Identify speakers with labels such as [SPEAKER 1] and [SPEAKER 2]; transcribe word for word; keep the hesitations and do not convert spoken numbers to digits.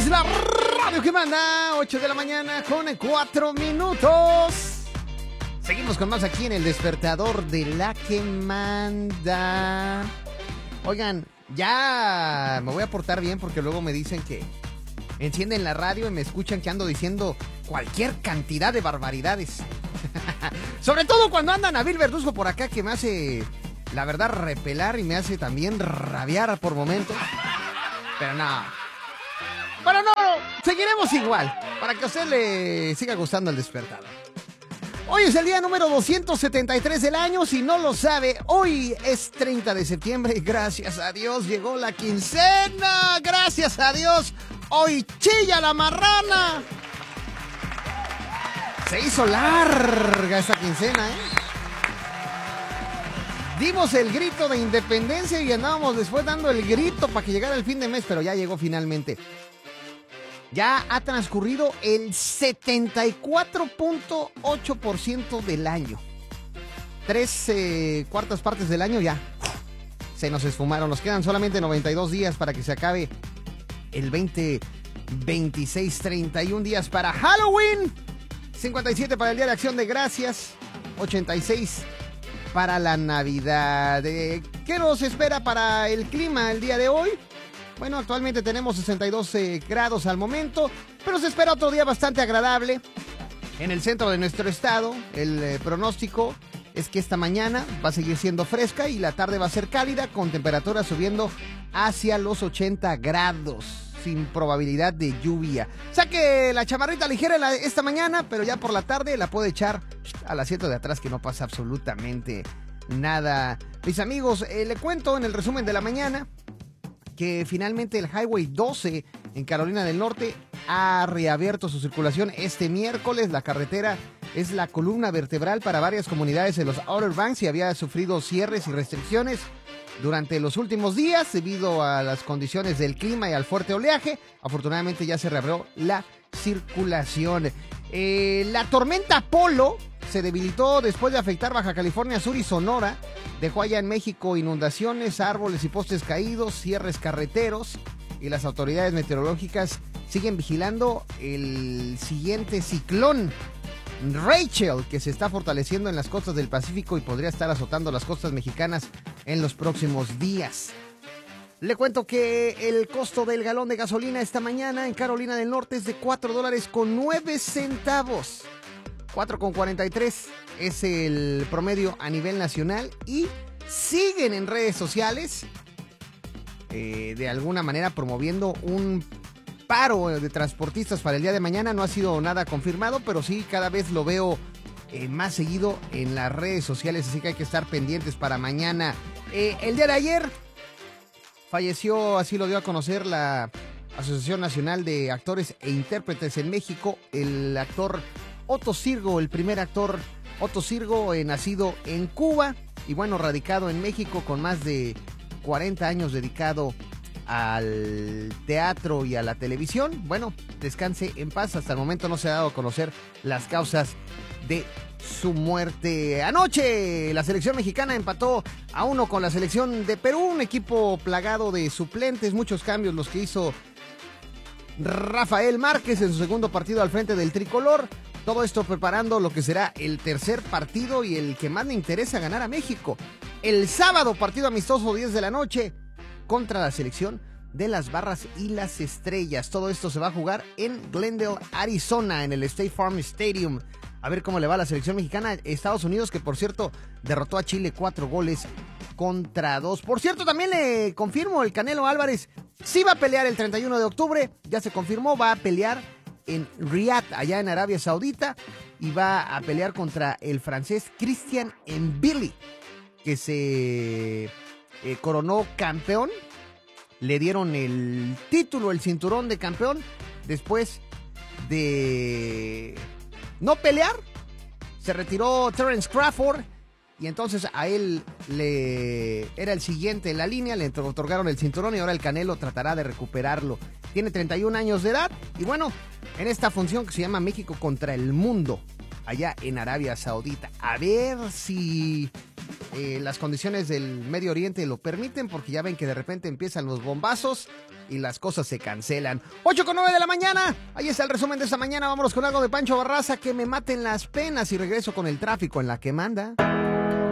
[SPEAKER 1] la radio que manda, ocho de la mañana con cuatro minutos. Seguimos con más aquí en el despertador de la que manda. Oigan, ya me voy a portar bien porque luego me dicen que encienden la radio y me escuchan que ando diciendo cualquier cantidad de barbaridades. Sobre todo cuando anda Nabil Verduzco por acá, que me hace, la verdad, repelar y me hace también rabiar por momentos. Pero no. Pero no, seguiremos igual, para que a usted le siga gustando el despertador. Hoy es el día número doscientos setenta y tres del año. Si no lo sabe, hoy es treinta de septiembre y gracias a Dios llegó la quincena. Gracias a Dios, hoy chilla la marrana. Se hizo larga esta quincena, ¿eh? Dimos el grito de independencia y andábamos después dando el grito para que llegara el fin de mes, pero ya llegó finalmente. Ya ha transcurrido el setenta y cuatro punto ocho por ciento del año. Tres eh, cuartas partes del año ya se nos esfumaron. Nos quedan solamente noventa y dos días para que se acabe el veinte veintiséis. treinta y un días para Halloween. cincuenta y siete para el Día de Acción de Gracias. ochenta y seis para la Navidad. Eh, ¿Qué nos espera para el clima el día de hoy? Bueno, actualmente tenemos sesenta y dos eh, grados al momento, pero se espera otro día bastante agradable en el centro de nuestro estado. El eh, pronóstico es que esta mañana va a seguir siendo fresca y la tarde va a ser cálida, con temperaturas subiendo hacia los ochenta grados, sin probabilidad de lluvia. Saque la chamarrita ligera la, esta mañana, pero ya por la tarde la puede echar al asiento de atrás, que no pasa absolutamente nada. Mis amigos, eh, le cuento en el resumen de la mañana que finalmente el Highway doce en Carolina del Norte ha reabierto su circulación este miércoles. La carretera es la columna vertebral para varias comunidades en los Outer Banks y había sufrido cierres y restricciones durante los últimos días debido a las condiciones del clima y al fuerte oleaje. Afortunadamente ya se reabrió la circulación. Eh, la tormenta Polo se debilitó después de afectar Baja California Sur y Sonora. Dejó allá en México inundaciones, árboles y postes caídos, cierres carreteros, y las autoridades meteorológicas siguen vigilando el siguiente ciclón Rachel, que se está fortaleciendo en las costas del Pacífico y podría estar azotando las costas mexicanas en los próximos días. Le cuento que el costo del galón de gasolina esta mañana en Carolina del Norte es de cuatro dólares con nueve centavos. cuatro con cuarenta y tres es el promedio a nivel nacional, y siguen en redes sociales eh, de alguna manera promoviendo un paro de transportistas para el día de mañana. No ha sido nada confirmado, pero sí cada vez lo veo eh, más seguido en las redes sociales, así que hay que estar pendientes para mañana. Eh, el día de ayer falleció, así lo dio a conocer la Asociación Nacional de Actores e Intérpretes en México, el actor Otto Sirgo, el primer actor Otto Sirgo, eh, nacido en Cuba y bueno, radicado en México, con más de cuarenta años dedicado al teatro y a la televisión. Bueno, descanse en paz. Hasta el momento no se ha dado a conocer las causas de su muerte. Anoche la selección mexicana empató a uno con la selección de Perú, un equipo plagado de suplentes, muchos cambios los que hizo Rafael Márquez en su segundo partido al frente del tricolor. Todo esto preparando lo que será el tercer partido y el que más le interesa ganar a México. El sábado, partido amistoso, diez de la noche, contra la selección de las Barras y las Estrellas. Todo esto se va a jugar en Glendale, Arizona, en el State Farm Stadium. A ver cómo le va a la selección mexicana. Estados Unidos, que por cierto derrotó a Chile cuatro goles contra dos. Por cierto, también le confirmo, el Canelo Álvarez sí va a pelear el treinta y uno de octubre. Ya se confirmó, va a pelear en Riyadh, allá en Arabia Saudita, y va a pelear contra el francés Christian Mbili, que se eh, coronó campeón. Le dieron el título, el cinturón de campeón, después de no pelear. Se retiró Terence Crawford y entonces a él le era el siguiente en la línea, le otorgaron el cinturón y ahora el Canelo tratará de recuperarlo. Tiene treinta y un años de edad y bueno, en esta función que se llama México contra el Mundo, allá en Arabia Saudita. A ver si eh, las condiciones del Medio Oriente lo permiten, porque ya ven que de repente empiezan los bombazos y las cosas se cancelan. ocho con nueve de la mañana, ahí está el resumen de esta mañana. Vámonos con algo de Pancho Barraza, que me maten las penas, y regreso con el tráfico en la que manda.